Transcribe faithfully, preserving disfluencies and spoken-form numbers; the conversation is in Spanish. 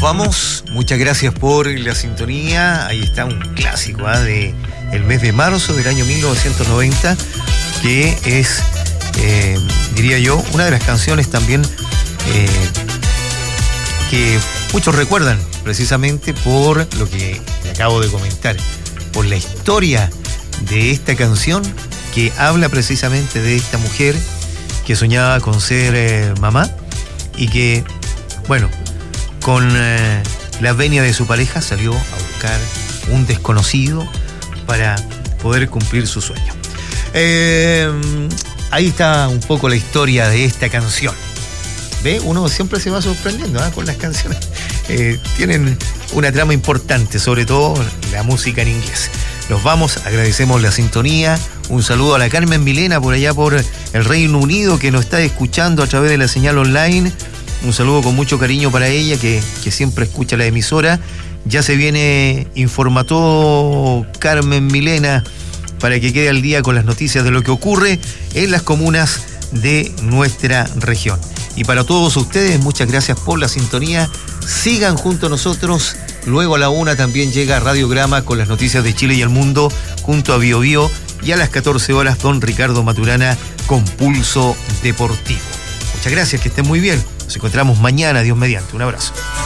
vamos. Muchas gracias por la sintonía. Ahí está un clásico ¿eh? de el mes de marzo del año mil novecientos noventa, que es, eh, diría yo, una de las canciones también eh, que muchos recuerdan precisamente por lo que le acabo de comentar, por la historia de esta canción que habla precisamente de esta mujer que soñaba con ser eh, mamá y que, bueno, con eh, la venia de su pareja salió a buscar un desconocido para poder cumplir su sueño. Eh, ahí está un poco la historia de esta canción. ¿Ve? Uno siempre se va sorprendiendo ¿eh? con las canciones. Eh, tienen una trama importante, sobre todo la música en inglés. Nos vamos, agradecemos la sintonía. Un saludo a la Carmen Milena por allá por el Reino Unido, que nos está escuchando a través de la señal online. Un saludo con mucho cariño para ella, que, que siempre escucha la emisora. Ya se viene Informatodo Carmen Milena para que quede al día con las noticias de lo que ocurre en las comunas de nuestra región. Y para todos ustedes, muchas gracias por la sintonía. Sigan junto a nosotros. Luego a la una también llega Radiograma con las noticias de Chile y el mundo junto a Bio Bio. Y a las catorce horas, don Ricardo Maturana con Pulso Deportivo. Muchas gracias, que estén muy bien. Nos encontramos mañana, Dios mediante. Un abrazo.